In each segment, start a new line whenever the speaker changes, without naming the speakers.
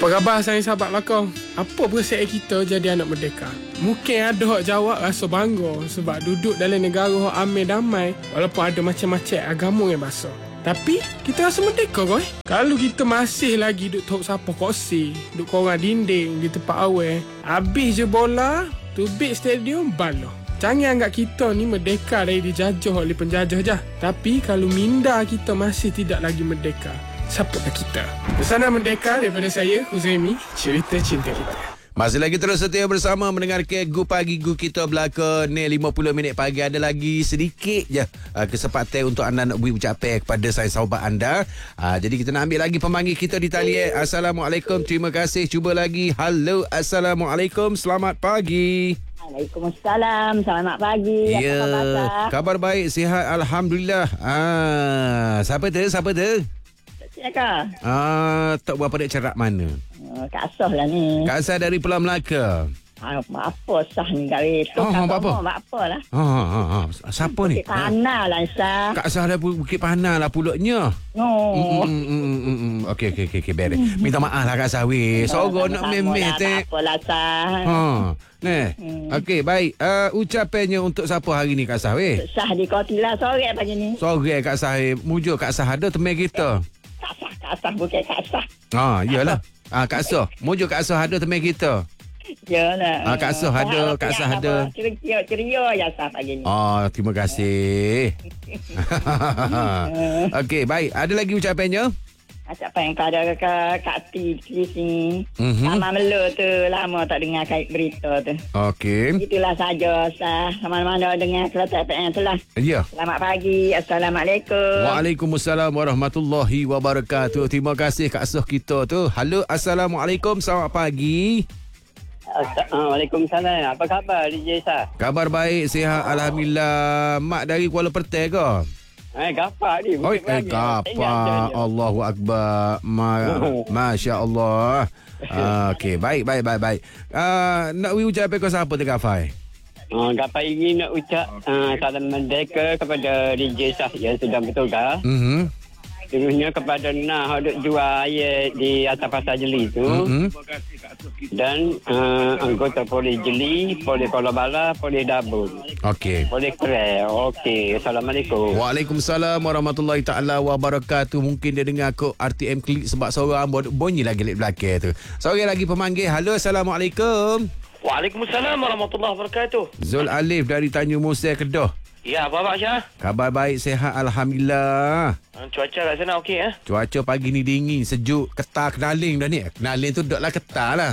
Apa khabar saya sahabat lakau? Apa perasaan kita jadi anak merdeka? Mungkin ada hak jawab rasa bangga sebab duduk dalam negara hak amai damai walaupun ada macam-macam agama yang basuh. Tapi kita rasa merdeka kau Kalau kita masih lagi duduk tok sapu kursi, duduk korang dinding di tempat awal, habis je bola, tubik stadium baloh. Jangan anggap kita ni merdeka dari dijajah oleh penjajah je. Tapi kalau minda kita masih tidak lagi merdeka, siapakah kita? Pesanan merdeka daripada saya, Huzaimi, cerita cinta kita.
Masih lagi terus setia bersama mendengarkan Gu Pagi Gu kita belaka ni 50 minit pagi. Ada lagi sedikit je kesempatan untuk anda nak beri ucapan kepada saya sahabat anda. Jadi kita nak ambil lagi pemanggil kita di talian. Assalamualaikum, terima kasih. Cuba lagi. Halo, Assalamualaikum, selamat pagi.
Waalaikumsalam, selamat pagi.
Ya,
apa khabar?
Kabar baik, sihat, alhamdulillah. Siapa tu?
Siapa?
Tak berapa dek cerak mana?
Kak Asah lah ni.
Kak Asah dari Pulau Melaka.
Apa sah ni kali tu?
Apa
lah.
Siapa ni?
Bukit Panah lah, Asah.
Kak Asah dari Bukit Panah lah pulaknya. Okey, beres. Minta maaf lah Kak Asah weh. Sorok nak memeh tek.
Tak apalah, Asah.
Okey, baik. Ucapannya untuk siapa hari ni Kak Asah weh?
Sah di Kotila sore pagi ni.
Sore Kak Asah. Mujuk Kak Asah ada teman kita.
Kak Asah bukan Kak Asah.
Iyalah. Kak Asah. Mujuk Kak Asah ada teman kita.
Yalah.
Kak Asah ada, Kak Asah ada.
Ceria ya Asah pagi ni.
Terima kasih. Okey, baik. Ada lagi ucapannya?
Siapa yang ada Kak Ti di sini. Lama melu tu, lama tak dengar kait berita tu.
Okey.
Itulah saja, Sah. Mana-mana dengar Kelate FM tu lah.
Ya.
Selamat pagi. Assalamualaikum.
Waalaikumsalam warahmatullahi wabarakatuh. Terima kasih Kak Asah kita tu. Halo, Assalamualaikum, selamat pagi.
Waalaikumsalam. Apa khabar DJ Sah?
Kabar baik, sihat, alhamdulillah. Mak dari Kuala Pertai ke?
Gapak ni.
Gapak. Allahu Akbar. Masya Allah. Okey, baik. Nak ucapkan ke siapa tu Gafai?
Gapak ini nak ucap salam merdeka kepada DJ Sah yang sedang bertugas. Terusnya kepada Nah duk jual air di atas pasar Jeli tu. Dan anggota Polis Jeli, Polis Kuala Bala, Polis Dabun.
Okey.
Polis Kerel. Okey. Assalamualaikum.
Waalaikumsalam warahmatullahi taala wabarakatuh. Mungkin dia dengar aku RTM klik sebab seorang bunyi lagi di belakang tu. Seorang lagi pemanggil. Halo, Assalamualaikum.
Waalaikumsalam warahmatullahi wabarakatuh.
Zul Alif dari Tanjung Musa, Kedah.
Ya, apa khabar Syah?
Kabar baik, sihat, alhamdulillah.
Cuaca kat sana okey
Cuaca pagi ni dingin, sejuk, ketar kenaling dah ni. Kenaling tu duduklah ketar lah.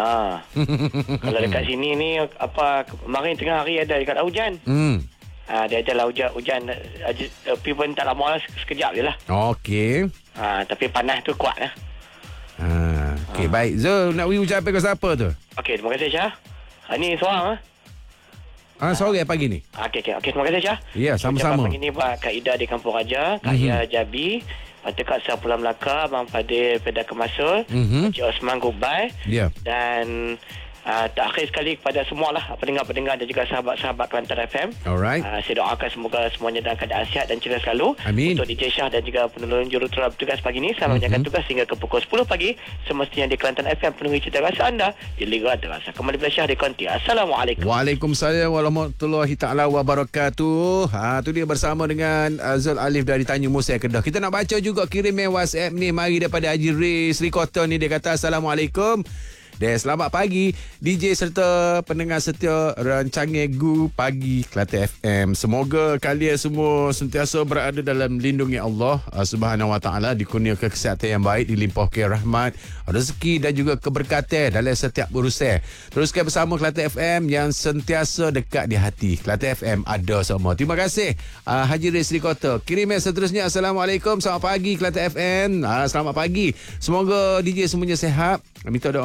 Kalau dekat sini ni kemarin tengah hari ada dekat hujan. Dia adalah hujan tapi pun tak lama lah, sekejap je lah.
Okey.
Tapi panas tu kuat lah.
Okey, baik. Zul, nak ucapkan ke siapa tu?
Okey, terima kasih Syah. Ni seorang
sore pagi ni.
Okey, terima kasih Syah.
Ya, sama-sama.
Pagi ni buat Kak Ida di Kampung Raja, Kak Ia Jabi, Patut Kak Sah Pulau Melaka, Abang Fadil Pedah Kemasul, Encik Osman Gubai.
Ya.
Dan terakhir sekali kepada semualah pendengar-pendengar dan juga sahabat-sahabat Kelantan FM.
Alright.
Saya doakan semoga semuanya dalam keadaan sihat dan ceria selalu.
Amin.
Untuk DJ Syah dan juga penolong juruterang bertugas pagi ini, saya menjalankan tugas hingga ke pukul 10 pagi. Semestinya di Kelantan FM penuhi cita rasa anda di Liga Terasa. Kembali bila Syah di Konti. Assalamualaikum.
Waalaikumsalam warahmatullahi taala wabarakatuh. Tu dia bersama dengan Zul Alif dari Tanjung Musa, Kedah. Kita nak baca juga kiriman WhatsApp ni. Mari daripada Haji Ray Sri Kota ni, dia kata Assalamualaikum. Dan selamat pagi DJ serta pendengar setia rancangan Gu Pagi Kelate FM. Semoga kalian semua sentiasa berada dalam lindungi Allah Subhanahu Wa Taala, dikurniakan kesihatan yang baik, dilimpahkan rahmat, rezeki dan juga keberkatan dalam setiap urusan. Teruskan bersama Kelate FM yang sentiasa dekat di hati. Kelate FM ada semua. Terima kasih Haji Rizli Kota. Kiriman seterusnya. Assalamualaikum, selamat pagi Kelate FM. Selamat pagi. Semoga DJ semuanya sihat. Minta doa ke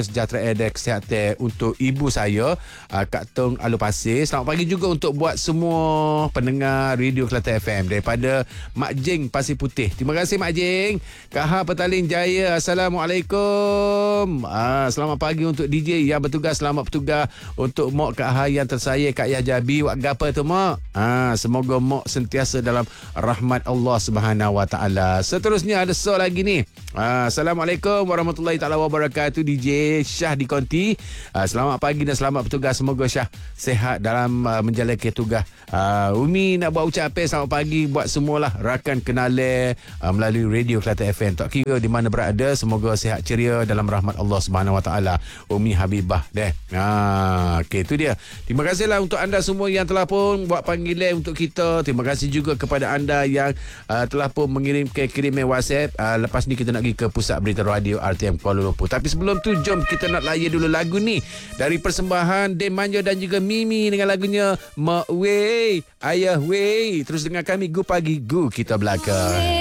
sejahtera dan kesihatan untuk ibu saya, Kak Tong Alu Pasir. Selamat pagi juga untuk buat semua pendengar Radio Kelate FM daripada Mak Jing Pasir Putih. Terima kasih Mak Jing. Kak Ha Petaling Jaya, Assalamualaikum. Selamat pagi untuk DJ yang bertugas. Selamat bertugas untuk Mak Kak Ha yang tersayang Kak Yah Jabi. Wak gapa tu Mak? Semoga Mak sentiasa dalam rahmat Allah Subhanahu Wa Taala. Seterusnya ada soal lagi ni. Assalamualaikum warahmatullahi taala wabarakatuh. DJ Syah di Konti. Selamat pagi dan selamat bertugas. Semoga Syah sehat dalam menjalankan tugas. Umi nak buat ucapan selamat pagi buat semualah rakan kenale melalui Radio Kelate FM. Tak kira di mana berada, semoga sehat ceria dalam rahmat Allah Subhanahu Wa Taala. Umi Habibah deh. Okey, itu dia. Terima kasihlah untuk anda semua yang telah pun buat panggilan untuk kita. Terima kasih juga kepada anda yang telah pun mengirimkan kiriman WhatsApp. Lepas ni kita nak pergi ke Pusat Berita Radio RTM Kuala Lumpur. Tapi sebelum tu, jom kita nak layan dulu lagu ni dari persembahan Dem Manja dan juga Mimi dengan lagunya Mak Wei, Ayah Wei. Terus dengan kami Gu Pagi Gu Kita Belaka.